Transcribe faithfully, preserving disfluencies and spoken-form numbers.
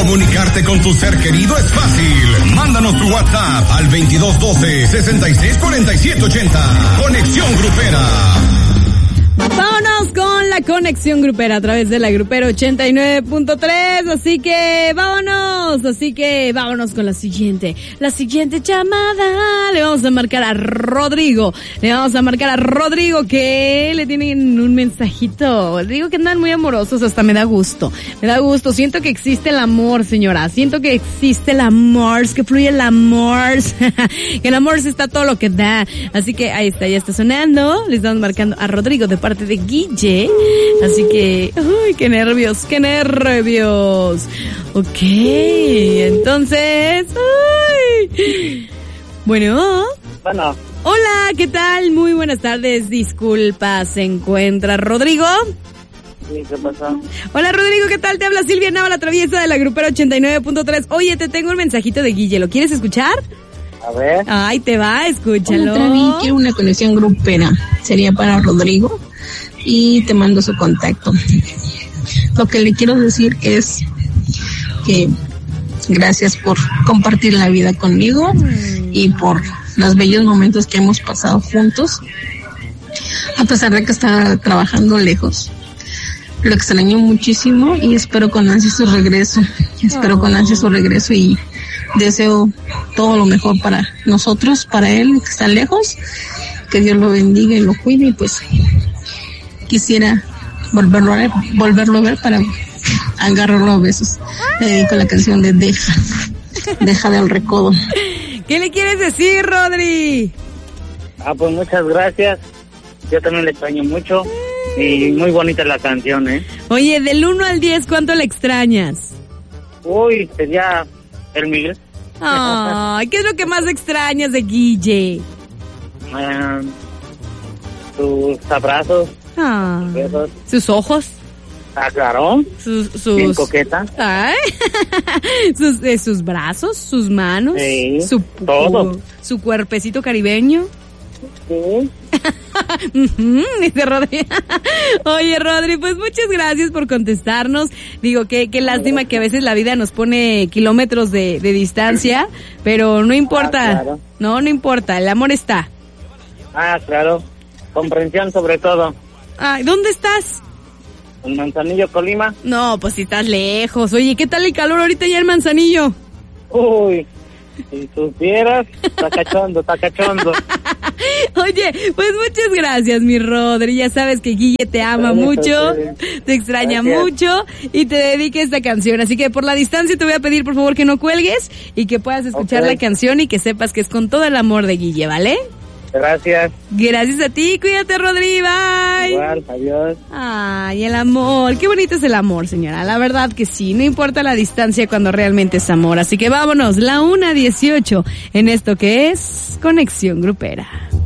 Comunicarte con tu ser querido es fácil. Mándanos tu WhatsApp al veintidós doce, sesenta y seis, cuarenta y siete ochenta. Conexión Grupera. Vámonos con la conexión grupera a través de la Grupera ochenta y nueve punto tres, así que vámonos, así que vámonos con la siguiente, la siguiente llamada. Le vamos a marcar a Rodrigo, le vamos a marcar a Rodrigo que le tienen un mensajito. Digo que andan muy amorosos, hasta me da gusto, me da gusto, siento que existe el amor, señora, siento que existe el amor, que fluye el amor, que el amor se está todo lo que da, así que ahí está, ya está sonando, le estamos marcando a Rodrigo de parte de Guille, así que, uy, qué nervios, qué nervios. Ok, entonces, uy. Bueno. Bueno. Hola, ¿qué tal? Muy buenas tardes, disculpa, ¿se encuentra Rodrigo? Sí, ¿qué pasa? Hola Rodrigo, ¿qué tal? Te habla Silvia Nava, la traviesa de la Grupera ochenta y nueve punto tres. Oye, te tengo un mensajito de Guille, ¿lo quieres escuchar? A ver. Ay, te va, escúchalo. Hola, Travi, quiero una conexión grupera. Sería para Rodrigo y te mando su contacto. Lo que le quiero decir es que gracias por compartir la vida conmigo y por los bellos momentos que hemos pasado juntos. A pesar de que estaba trabajando lejos, lo extraño muchísimo y espero con ansia su regreso. Espero con ansia su regreso y deseo todo lo mejor para nosotros, para él que está lejos, que Dios lo bendiga y lo cuide, y pues quisiera volverlo a ver, volverlo a ver para agarrarlo a besos. Le dedico la canción de Deja, Deja del Recodo. ¿Qué le quieres decir, Rodri? Ah, pues muchas gracias. Yo también le extraño mucho y muy bonita la canción, ¿eh? Oye, del uno al diez, ¿cuánto le extrañas? Uy, sería el Miguel. Ay, ¿qué es lo que más extrañas de Guille? Um, sus abrazos, Ah, besos. sus ojos, Ah, claro. sus, sus, Bien coqueta. ay, sus, eh, sus brazos, sus manos, Sí, su, todo. su, su cuerpecito caribeño. Sí. Dice Rodri. Oye, Rodri, pues muchas gracias por contestarnos. Digo, que qué lástima que a veces la vida nos pone kilómetros de, de distancia, pero no importa. Ah, claro. No, no importa, el amor está. Ah, claro. Comprensión sobre todo. Ay, ¿dónde estás? En Manzanillo, Colima. No, pues si estás lejos. Oye, ¿qué tal el calor ahorita ya en Manzanillo? Uy, si supieras, está cachondo, está cachondo. Oye, pues muchas gracias, mi Rodri. Ya sabes que Guille te ama Gracias, mucho, sí. te extraña Gracias. mucho y te dedique esta canción. Así que por la distancia te voy a pedir, por favor, que no cuelgues y que puedas escuchar Ok. la canción y que sepas que es con todo el amor de Guille, ¿vale? Gracias. Gracias a ti, cuídate, Rodri, bye. Igual, adiós. Ay, el amor, qué bonito es el amor, señora, la verdad que sí, no importa la distancia cuando realmente es amor, así que vámonos, la una dieciocho, en esto que es Conexión Grupera.